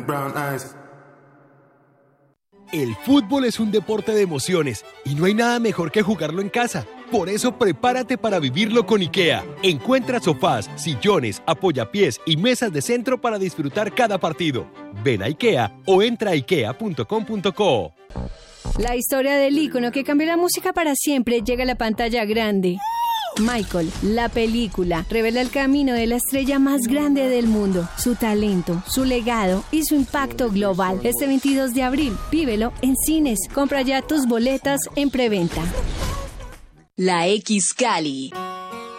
Brown eyes. El fútbol es un deporte de emociones y no hay nada mejor que jugarlo en casa. Por eso prepárate para vivirlo con IKEA. Encuentra sofás, sillones, apoyapiés y mesas de centro para disfrutar cada partido. Ven a IKEA o entra a ikea.com.co. La historia del ícono que cambió la música para siempre llega a la pantalla grande. Michael, la película, revela el camino de la estrella más grande del mundo, su talento, su legado y su impacto global. Este 22 de abril, vívelo en cines. Compra ya tus boletas en preventa. La X Cali.